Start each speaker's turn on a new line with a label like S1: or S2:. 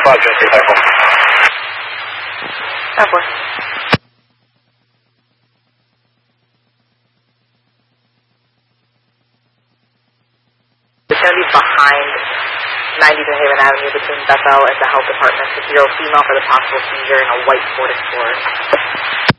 S1: Oh, boy. It's going to be behind 90 New Haven Avenue between Bethel and the health department. 0 female for the possible seizure in a white Ford Explorer.